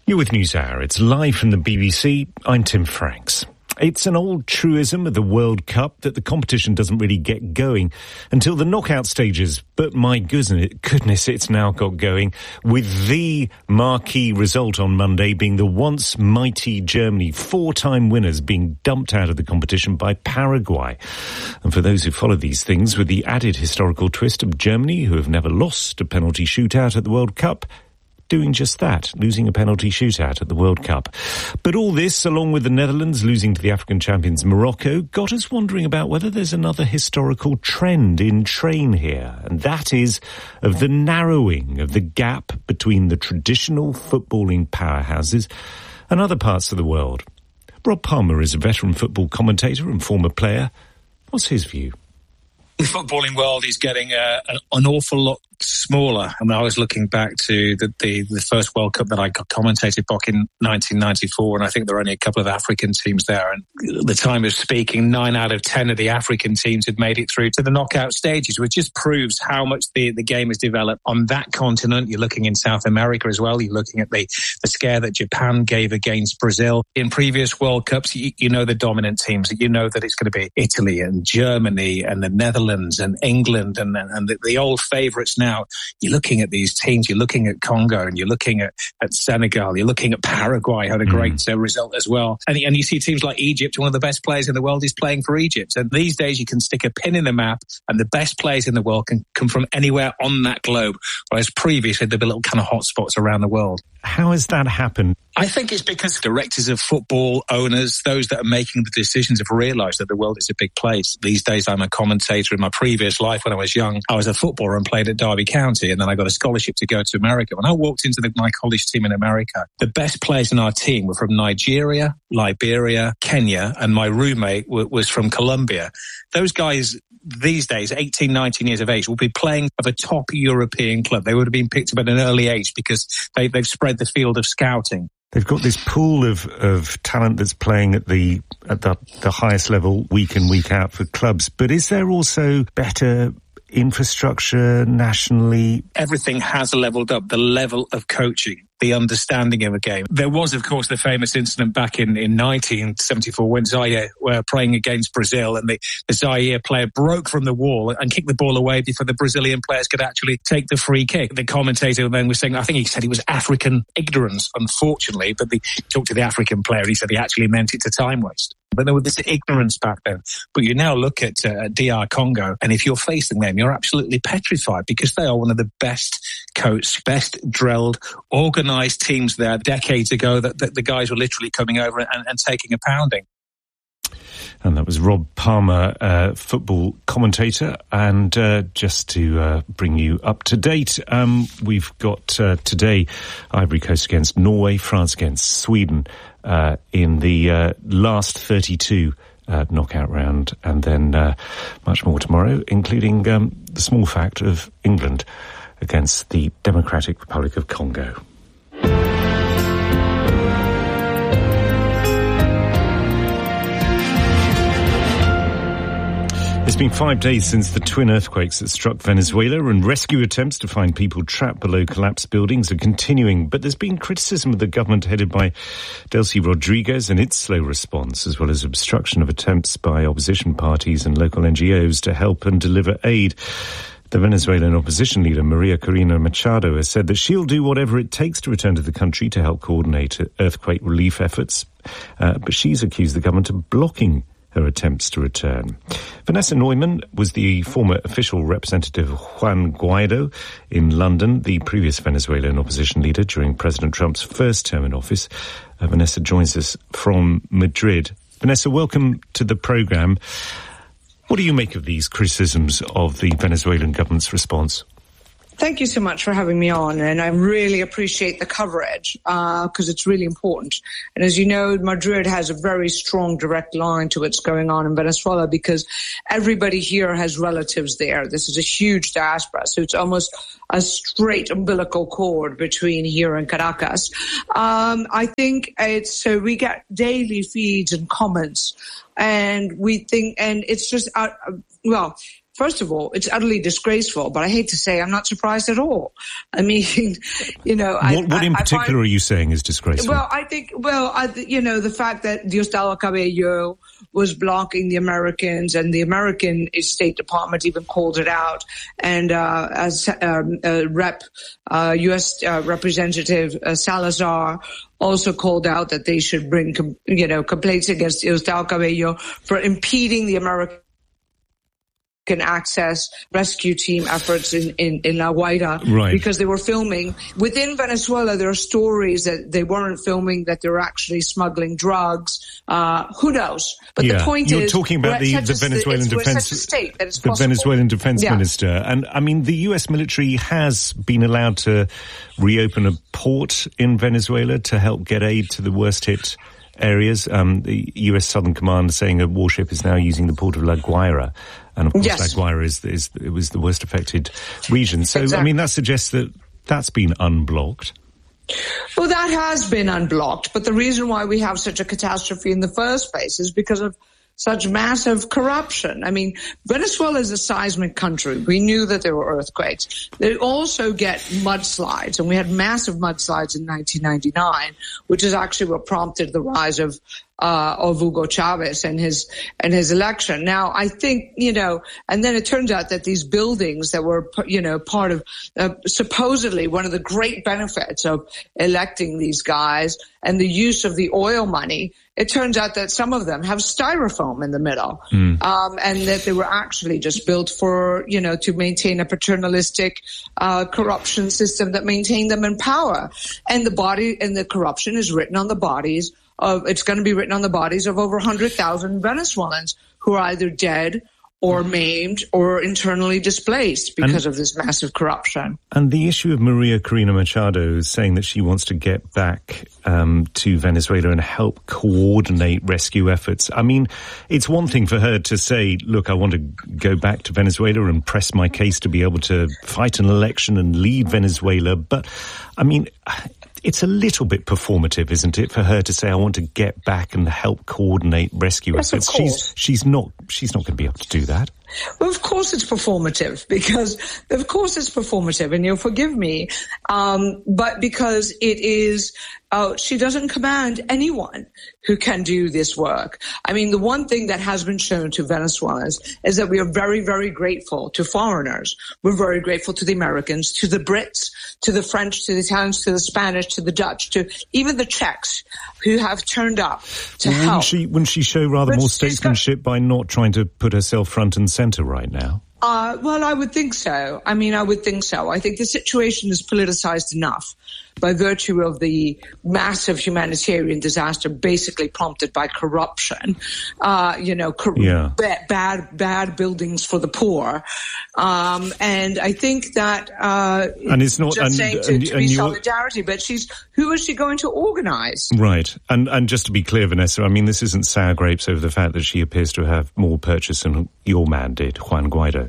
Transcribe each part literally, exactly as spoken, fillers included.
You're with NewsHour. It's live from the B B C. I'm Tim Franks. It's an old truism of the World Cup that the competition doesn't really get going until the knockout stages. But my goodness, it's now got going, with the marquee result on Monday being the once mighty Germany, four-time winners, being dumped out of the competition by Paraguay. And for those who follow these things, with the added historical twist of Germany, who have never lost a penalty shootout at the World Cup, doing just that, losing a penalty shootout at the World Cup. But all this, along with the Netherlands losing to the African champions Morocco, got us wondering about whether there's another historical trend in train here, and that is of the narrowing of the gap between the traditional footballing powerhouses and other parts of the world. Rob Palmer is a veteran football commentator and former player. What's his view? The footballing world is getting uh, an awful lot smaller. I mean, I was looking back to the, the, the first World Cup that I commentated back in nineteen ninety-four, and I think there were only a couple of African teams there. And at the time of speaking, nine out of ten of the African teams had made it through to the knockout stages, which just proves how much the, the game has developed on that continent. You're looking in South America as well. You're looking at the, the scare that Japan gave against Brazil. In previous World Cups, you, you know the dominant teams. You know that it's going to be Italy and Germany and the Netherlands and England and, and the, the old favourites now. Now, you're looking at these teams, you're looking at Congo and you're looking at, at Senegal, you're looking at Paraguay, had a great mm. uh, result as well. And, and you see teams like Egypt, one of the best players in the world is playing for Egypt. And these days you can stick a pin in the map and the best players in the world can come from anywhere on that globe. Whereas previously there'd be little kind of hotspots around the world. How has that happened? I think it's because directors of football, owners, those that are making the decisions have realised that the world is a big place. These days I'm a commentator. In my previous life when I was young, I was a footballer and played at Derby County, and then I got a scholarship to go to America. When I walked into the, my college team in America, the best players in our team were from Nigeria, Liberia, Kenya, and my roommate w- was from Colombia. Those guys these days, eighteen, nineteen years of age, will be playing of a top European club. They would have been picked up at an early age because they, they've spread the field of scouting. They've got this pool of, of talent that's playing at the at the, the highest level week in, week out for clubs. But is there also better infrastructure nationally? Everything has leveled up. The level of coaching, the understanding of a game. There was, of course, the famous incident back in, in nineteen seventy-four when Zaire were playing against Brazil, and the, the Zaire player broke from the wall and kicked the ball away before the Brazilian players could actually take the free kick. The commentator then was saying, I think he said it was African ignorance, unfortunately, but he talked to the African player and he said he actually meant it to time waste. But there was this ignorance back then. But you now look at uh, D R Congo, and if you're facing them, you're absolutely petrified because they are one of the best coached, best drilled, organised teams there decades ago that, that the guys were literally coming over and, and taking a pounding. And that was Rob Palmer, uh, football commentator. And uh, just to uh, bring you up to date, um, we've got uh, today Ivory Coast against Norway, France against Sweden uh, in the uh, last thirty-two uh, knockout round. And then uh, much more tomorrow, including um, the small fact of England against the Democratic Republic of Congo. It's been five days since the twin earthquakes that struck Venezuela, and rescue attempts to find people trapped below collapsed buildings are continuing. But there's been criticism of the government headed by Delcy Rodriguez and its slow response, as well as obstruction of attempts by opposition parties and local N G Os to help and deliver aid. The Venezuelan opposition leader, Maria Corina Machado, has said that she'll do whatever it takes to return to the country to help coordinate earthquake relief efforts. Uh, but she's accused the government of blocking her attempts to return. Vanessa Neumann was the former official representative of Juan Guaido in London, the previous Venezuelan opposition leader during President Trump's first term in office. Uh, Vanessa joins us from Madrid. Vanessa, welcome to the programme. What do you make of these criticisms of the Venezuelan government's response? Thank you so much for having me on, and I really appreciate the coverage because uh, it's really important. And as you know, Madrid has a very strong direct line to what's going on in Venezuela because everybody here has relatives there. This is a huge diaspora, so it's almost a straight umbilical cord between here and Caracas. Um, I think it's so we get daily feeds and comments, and we think, and it's just uh, well. first of all, it's utterly disgraceful, but I hate to say I'm not surprised at all. I mean, you know... What, I, what in I, particular I find, are you saying is disgraceful? Well, I think, well, I, you know, the fact that Diosdado Cabello was blocking the Americans, and the American State Department even called it out, and uh, as um, uh, Rep, uh, U S uh, Representative uh, Salazar also called out that they should bring, com- you know, complaints against Diosdado Cabello for impeding the American can access rescue team efforts in, in, in La Guaira, right. because they were filming. Within Venezuela, there are stories that they weren't filming, that they were actually smuggling drugs. Uh, who knows? But yeah. the point You're is... You're talking about the, the Venezuelan defense... State that it's the possible. Venezuelan defense yeah. minister. And, I mean, the U S military has been allowed to reopen a port in Venezuela to help get aid to the worst-hit areas. Um, the U S Southern Command is saying a warship is now using the port of La Guaira. And of course, yes. La Guaira is, is, it was the worst affected region. So, exactly. I mean, that suggests that that's been unblocked. Well, that has been unblocked. But the reason why we have such a catastrophe in the first place is because of such massive corruption. I mean, Venezuela is a seismic country. We knew that there were earthquakes. They also get mudslides, and we had massive mudslides in nineteen ninety-nine, which is actually what prompted the rise of uh of Hugo Chavez and his and his election. Now, I think, you know, and then it turns out that these buildings that were, you know, part of uh, supposedly one of the great benefits of electing these guys and the use of the oil money, it turns out that some of them have styrofoam in the middle, mm. um, and that they were actually just built for, you know, to maintain a paternalistic uh corruption system that maintained them in power. And the body and the corruption is written on the bodies of, it's going to be written on the bodies of over one hundred thousand Venezuelans who are either dead or maimed or internally displaced because and, of this massive corruption. And the issue of Maria Corina Machado saying that she wants to get back um, to Venezuela and help coordinate rescue efforts. I mean, it's one thing for her to say, look, I want to go back to Venezuela and press my case to be able to fight an election and lead Venezuela. But, I mean, it's a little bit performative, isn't it, for her to say, I want to get back and help coordinate rescue yes, efforts. Of course. She's, she's not, she's not going to be able to do that. Well, of course it's performative, because of course it's performative, and you'll forgive me, um, but because it is, uh, she doesn't command anyone who can do this work. I mean, the one thing that has been shown to Venezuelans is that we are very, very grateful to foreigners. We're very grateful to the Americans, to the Brits, to the French, to the Italians, to the Spanish, to the Dutch, to even the Czechs who have turned up to well, help. Wouldn't she, wouldn't she show rather but more statesmanship got, by not trying to put herself front and centre right now? Uh, well, I would think so. I mean, I would think so. I think the situation is politicized enough by virtue of the massive humanitarian disaster basically prompted by corruption, uh, you know, cor- yeah. ba- bad, bad buildings for the poor. Um, and I think that, uh, and it's not, just and, saying to, and, to and be you, solidarity, but she's, who is she going to organize? Right. And, and just to be clear, Vanessa, I mean, this isn't sour grapes over the fact that she appears to have more purchase than your man did, Juan Guaido.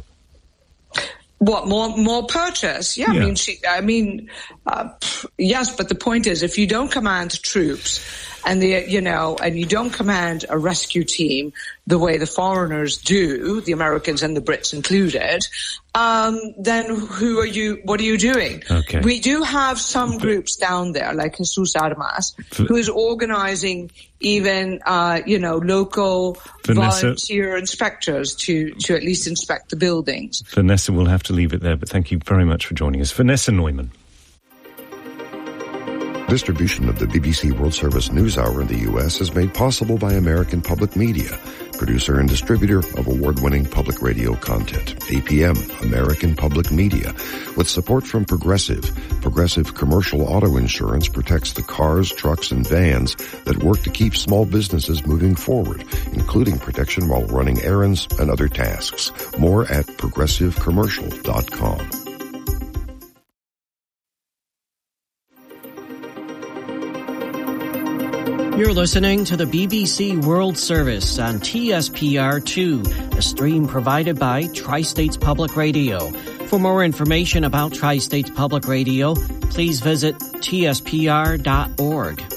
What, more, more purchase? Yeah, yeah. I mean, she, I mean, uh, yes, but the point is, if you don't command troops and the, you know, and you don't command a rescue team the way the foreigners do, the Americans and the Brits included, um, then who are you, what are you doing? Okay. We do have some groups down there, like Jesus Armas, who is organizing even, uh, you know, local Vanessa, volunteer inspectors to, to at least inspect the buildings. Vanessa, we'll have to leave it there, but thank you very much for joining us. Vanessa Neumann. Distribution of the B B C World Service News Hour in the U S is made possible by American Public Media, producer and distributor of award-winning public radio content. A P M, American Public Media, with support from Progressive. Progressive Commercial Auto Insurance protects the cars, trucks, and vans that work to keep small businesses moving forward, including protection while running errands and other tasks. More at progressive commercial dot com. You're listening to the B B C World Service on T S P R two, a stream provided by Tri-States Public Radio. For more information about Tri-States Public Radio, please visit T S P R dot org.